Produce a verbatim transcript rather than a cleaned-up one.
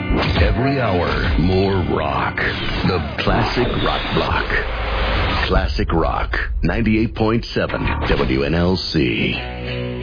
Every hour, more rock. The Classic Rock Block. Classic Rock, ninety-eight point seven W N L C.